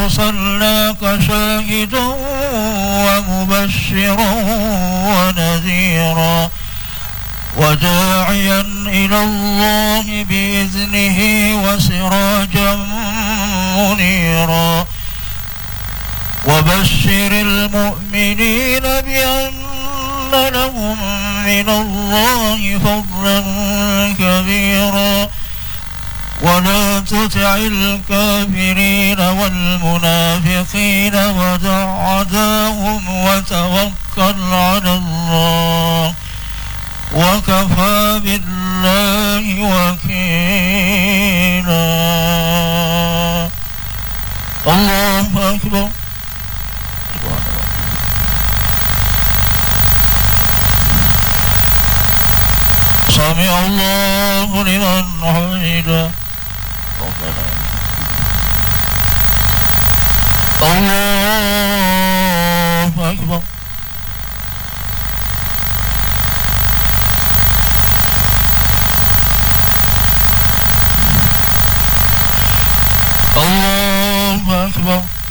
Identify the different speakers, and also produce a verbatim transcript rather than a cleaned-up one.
Speaker 1: أرسلناك شاهدا ومبشرا ونذيرا وداعيا إلى الله بإذنه وسراجا منيرا وبشر المؤمنين بأن لهم من الله فضلا كبيرا ولا تطع الكافرين والمنافقين ودع عداهم وتوكل على الله وكفى بالله وكيلا. الله أكبر. سمع الله لمن حمده. الله أكبر. الله أكبر.